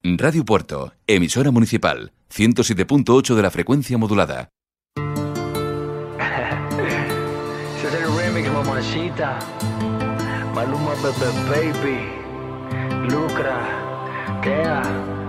Radio Puerto, emisora municipal, 107.8 de la frecuencia modulada. Ese es el remix, mamacita. Maluma, Pepe Baby, Lucra, Kea.